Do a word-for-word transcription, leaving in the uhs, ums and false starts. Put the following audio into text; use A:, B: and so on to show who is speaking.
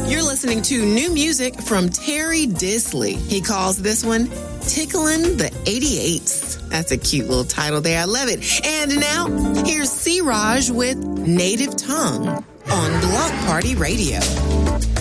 A: You're listening to new music from Terry Disley. He calls this one Tickling the eighty-eights. That's a cute little title there. I love it. And now, here's C. Raj with Native Tongue on Block Party Radio.